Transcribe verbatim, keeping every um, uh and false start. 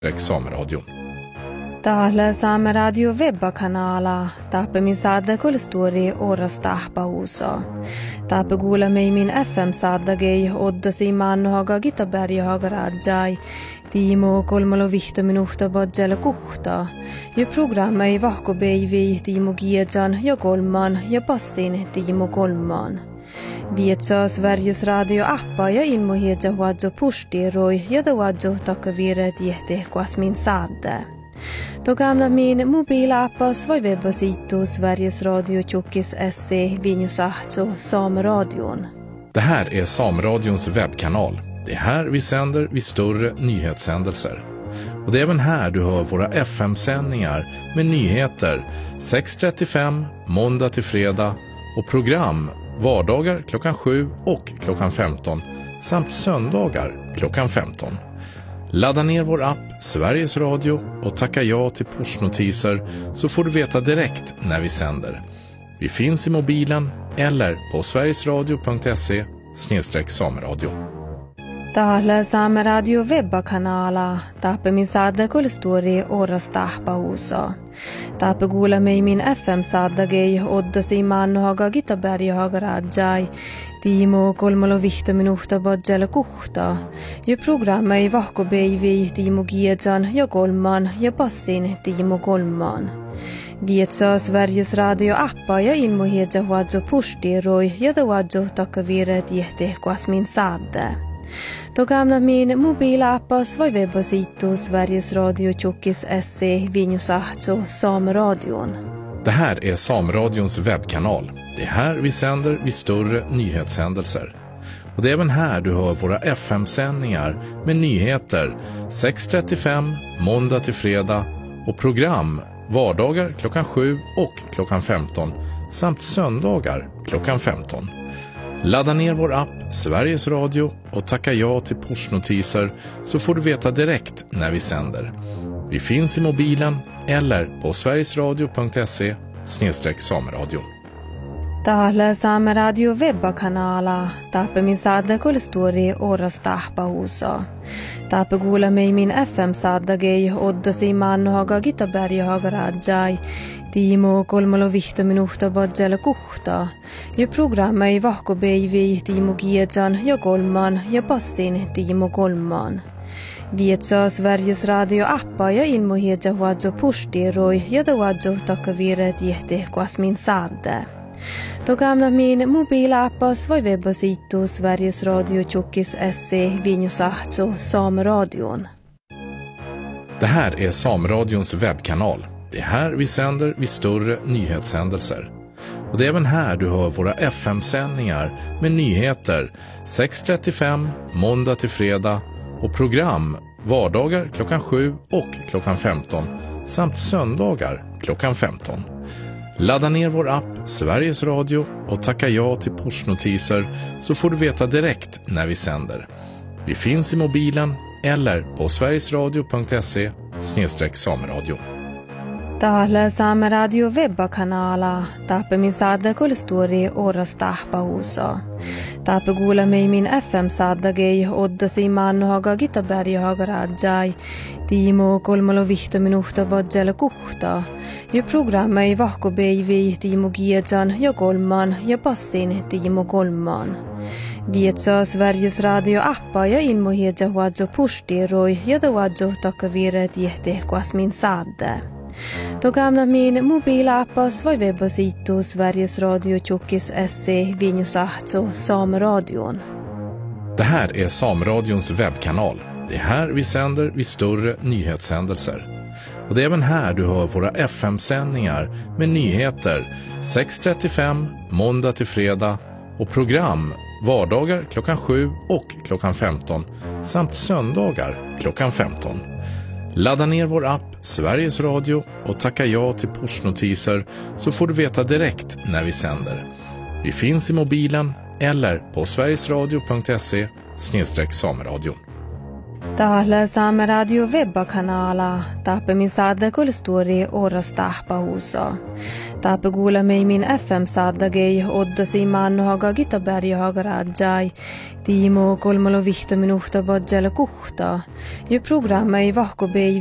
Sameradion. Täällä Saameradio webbakanala tappe min sadda kulstori oras tahpa usa. Tappe gula mig min F M sadda gei odda si mannohaga Gitaberg haga rajai. Timo kolmalo vihto minuhta badjala kuhta. Ja programma ei vahko beivi Timo Giejan ja kolman ja passin Timo kolman. Vietsa Sveriges radio appa ja ilmoheja wadjo pustiroi ja da wadjo takavire diehte kwas min sadda. Då gamla min mobilappas var webbasitu Sveriges Radio Tjockis S C Vinjusahto Sameradion. Det här är Sameradions webbkanal. Det är här vi sänder vid större nyhetshändelser. Och det är även här du hör våra F M-sändningar med nyheter sex trettiofem måndag till fredag och program vardagar klockan sju och klockan femton samt söndagar klockan femton. Ladda ner vår app Sveriges Radio och tacka ja till pushnotiser så får du veta direkt när vi sänder. Vi finns i mobilen eller på sverigesradio punkt se snedstreck sameradio. Täällä Saameradio webbakanala tappe min sadda kulstori oras tahpa usa. Tappe gula mig min F M sadda gei odda si mannohaga Gitaberg haga rajai. Timo kolmalo vihto minuhta badjala kuhta. Ja programma ei vahko beivi Timo Giejan ja kolman ja passin Timo kolman. Vietsa Sveriges radio appa ja ilmoheja wadjo pustiroi ja da wadjo takavire diehte kwas min sadda. Då gamla min mobilappas var webbasitu Sveriges Radio Tjockis S C Vinjusahto Sameradion. Det här är Sameradions webbkanal. Det är här vi sänder vid större nyhetshändelser. Och det är även här du hör våra F M-sändningar med nyheter sex trettiofem måndag till fredag och program vardagar klockan sju och klockan femton samt söndagar klockan femton. Ladda ner vår app Sveriges Radio och tacka ja till pushnotiser så får du veta direkt när vi sänder. Vi finns i mobilen eller på sverigesradio punkt se snedstreck sameradio. Täällä Saameradio webbakanala tappe min sadda kulstori oras tahpa usa. Tappe gula mig min F M sadda gei odda si mannohaga Gitaberg haga rajai. Timo kolmalo vihto minuhta badjala kuhta. Ja programma ei vahko beivi Timo Giejan ja kolman ja passin Timo kolman. Vietsa Sveriges radio appa ja ilmoheja wadjo pustiroi ja da wadjo takavire diehte kwas min sadda. Då gamla min mobilappas var webbasitu Sveriges Radio Tjockis S C Vinjusahto Sameradion. Det här är Sameradions webbkanal. Det är här vi sänder vid större nyhetshändelser. Och det är även här du hör våra F M-sändningar med nyheter sex trettiofem måndag till fredag och program vardagar klockan sju och klockan femton samt söndagar klockan femton. Ladda ner vår app Sveriges Radio och tacka ja till pushnotiser så får du veta direkt när vi sänder. Vi finns i mobilen eller på sverigesradio punkt se snedstreck sameradio. Täällä Saameradio webbakanala tappe min sadda kulstori oras tahpa usa. Tappe gula mig min F M sadda gei odda si mannohaga Gitaberg haga rajai. Timo kolmalo vihto minuhta badjala kuhta. Ja programma ei vahko beivi Timo Giejan ja kolman ja passin Timo kolman. Vietsa Sveriges radio appa ja ilmoheja wadjo pustiroi ja da wadjo takavire diehte kwas min sadda. Då gamla min mobilappas var webbasitu Sveriges Radio Tjockis S C Vinjusahto Sameradion. Det här är Sameradions webbkanal. Det är här vi sänder vid större nyhetshändelser. Och det är även här du hör våra F M-sändningar med nyheter sex trettiofem måndag till fredag och program vardagar klockan sju och klockan femton samt söndagar klockan femton. Ladda ner vår app Sveriges Radio och tacka ja till pushnotiser så får du veta direkt när vi sänder. Vi finns i mobilen eller på sverigesradio punkt se snedstreck sameradio. Täällä Saame Radio webbakanala, tappe min sadda kulstori orras tahpa huso. Tappe kuule mei min F M-saddagei oddasi mannohaga Gitaberghaga rajai. Tiimo kolmalo vihta minuhta bodjale kuhta. Ju programma i vahkobei